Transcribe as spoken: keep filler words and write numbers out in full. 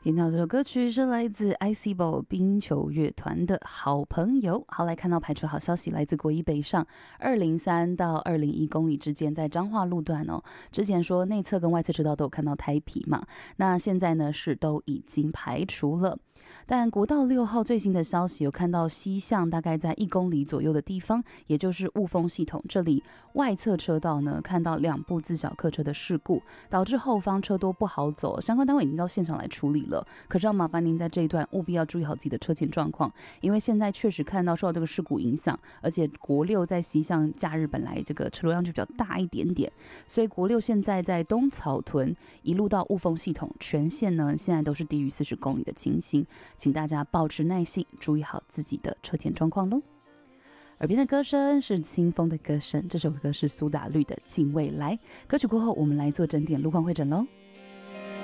听到这首歌曲是来自 I C B O 冰球乐团的好朋友。好，来看到排除好消息，来自国一北上二零三到二零一公里之间，在彰化路段哦。之前说内侧跟外侧车道都有看到胎皮嘛，那现在呢是都已经排除了。但国道六号最新的消息有看到西向大概在一公里左右的地方，也就是雾峰系统这里外侧车道呢，看到两部自小客车的事故，导致后方车多不好走，相关单位已经到现场来处理了。可是要麻烦您在这一段务必要注意好自己的车前状况，因为现在确实看到受到这个事故影响，而且国六在西向假日本来这个车流量就比较大一点点，所以国六现在在东草屯一路到雾峰系统全线呢，现在都是低于四十公里的情形，请大家保持耐性，注意好自己的车前状况咯。耳边的歌声是清风的歌声，这首歌是苏打绿的《近未来》。歌曲过后，我们来做整点路况会诊咯。